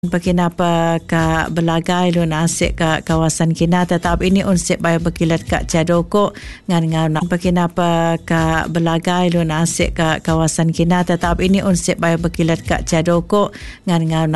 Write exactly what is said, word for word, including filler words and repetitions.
Kenapa ka belagai lu nasik ka kawasan kina tetap ini unsip bay berkilat ka cadoko ngan ngan kenapa ka belagai lu nasik ka kawasan kina tetap ini unsip bay berkilat ka cadoko ngan ngan